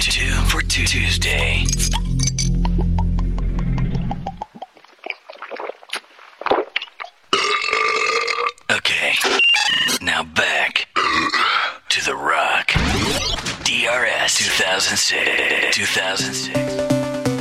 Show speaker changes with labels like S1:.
S1: Two for Tuesday. Okay, now back to the rock. DRS 2006.